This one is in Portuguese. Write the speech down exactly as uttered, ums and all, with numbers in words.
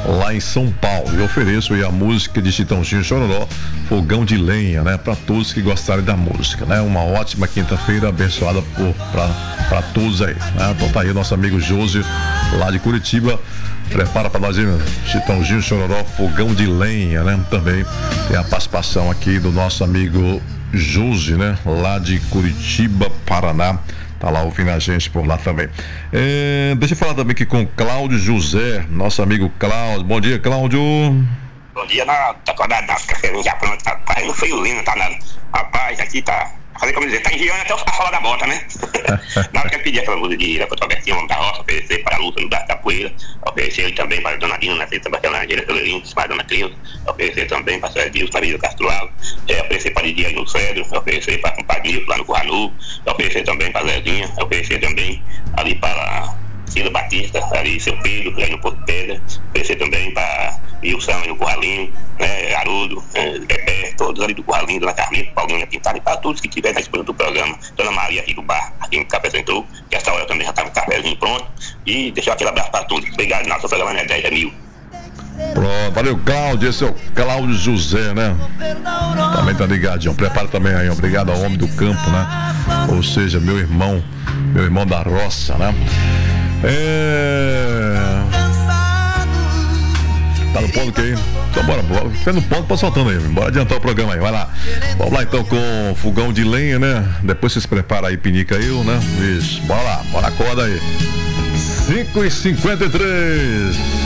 lá em São Paulo. E ofereço aí a música de Chitãozinho e Chororó, Fogão de Lenha, né? Para todos que gostarem da música, né? Uma ótima quinta-feira abençoada por para todos aí, né? Então tá aí nosso amigo Josi, lá de Curitiba. Prepara para nós aí, Chitãozinho e Chororó, Fogão de Lenha, né? Também tem a participação aqui do nosso amigo Josi, né? Lá de Curitiba, Paraná. Tá lá ouvindo a gente por lá também. É, deixa eu falar também aqui com Cláudio José, nosso amigo Cláudio. Bom dia, Cláudio. Bom dia, na, tá acordado, não, café já pronto, rapaz, no friozinho, tá nada. Rapaz, aqui tá, falei como dizer, tá enviando até a sola da bota, né? Na hora que eu pedi aquela música de Ira, pra Robertinho, homem da roça, oferecer para a luta no da Capoeira, oferecer também para a Dona Dina, na Santa Bacana, Gera Pelourinho, para a Dona Cleusa, oferecer também para a Sérgio Dilson, na Vila Castro Alves, é, oferecer para Didi aí no Cedro, oferecer para o Compadre lá no Curranu, oferecer também para a Zezinha, oferecer também ali para Cida Batista, ali seu Pedro, aí no Porto Pedra, oferecer também para Wilson aí no Curralinho, né, Garudo, é, Bebé, todos ali do Curralinho, Dona Carmita, Paulinho Pintado, e para todos que estiverem na escuta do programa, Dona Maria aqui do bar, aqui no Café Central, que essa hora também já estava com o cafézinho pronto, e deixar aquele abraço para todos. Obrigado, nosso programa é dez mil. Pronto, valeu, Cláudio. Esse é o Cláudio José, né? Também tá ligadinho. Prepara também aí, obrigado ao homem do campo, né? Ou seja, meu irmão, meu irmão da roça, né? É... Tá no ponto que aí? Então bora, bora. Fica no ponto, pode soltando aí. Bora adiantar o programa aí, vai lá. Vamos lá então com fogão de lenha, né? Depois vocês preparam aí, pinica eu, né? Isso, bora lá, bora, acorda aí. cinco e cinquenta e três.